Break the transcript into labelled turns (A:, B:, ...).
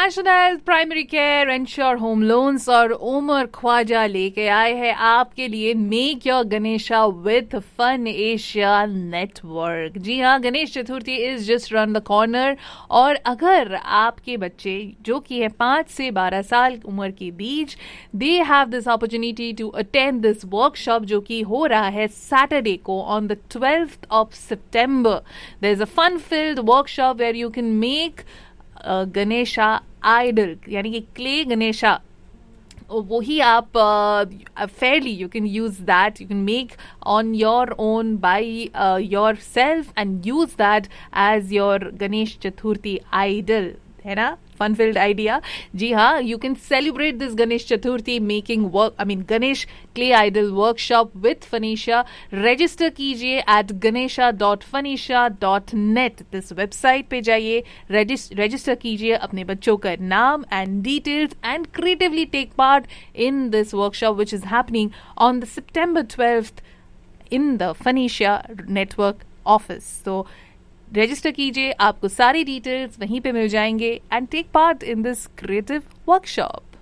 A: International primary care ensure home loans और उमर ख्वाजा लेके आए हैं आपके लिए make your Ganesha with fun Asia network. जी हाँ, Ganesh Chaturthi is just run the corner और अगर आपके बच्चे जो कि है 5 से 12 साल उम्र के बीच, they have this opportunity to attend this workshop जो कि हो रहा है सैटरडे को on the 12th of September. There is a fun-filled workshop where you can make Ganesha idol यानी कि क्ले गणेशा, वही आप fairly you can use that, you can make on your own by yourself and use that as your Ganesh Chaturthi idol, है ना? Fun field idea. जी हाँ, you can celebrate this Ganesh Chaturthi making Ganesh clay idol workshop with फनीशा। Register कीजिए at ganesha.fanisha.net। This website पे जाइए, register कीजिए अपने बच्चों का नाम and details and creatively take part in this workshop which is happening on the September 12th in the फनीशा network office. तो register कीजिए, आपको सारी डिटेल्स वहीं पे मिल जाएंगे and take part in this creative workshop.